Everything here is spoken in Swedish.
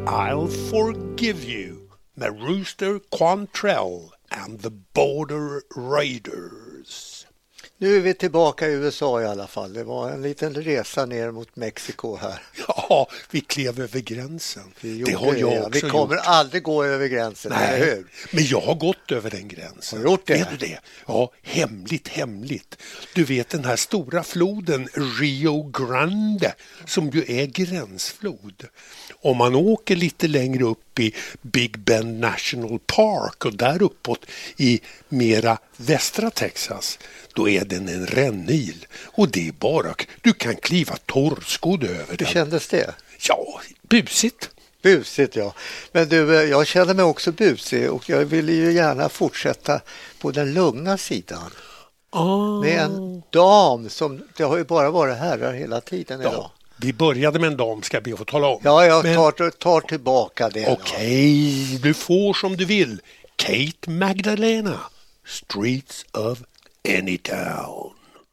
I'll Forgive You med Rooster Quantrell and the Border Raiders. Nu är vi tillbaka i USA i alla fall. Det var en liten resa ner mot Mexiko här. Ja, vi klev över gränsen. Det har jag också Vi kommer gjort. aldrig gå över gränsen, eller Nej, hur? men jag har gått över den gränsen. Har du gjort det? Vet du det? Ja, hemligt. Du vet den här stora floden Rio Grande som ju är gränsflod. Om man åker lite längre upp i Big Bend National Park och där uppåt i mera västra Texas, då är den en rännil. Och det är bara, du kan kliva torrskodd över den. Hur kändes det? Ja, busigt. Busigt, ja. Men du, jag känner mig också busig och jag vill ju gärna fortsätta på den lugna sidan. Med en dam som, det har ju bara varit herrar hela tiden idag. Ja, vi började med en dam, ska jag be att få tala om. Ja, jag tar tillbaka det. Okej, du får som du vill. Kate Magdalena, Streets of Anytown.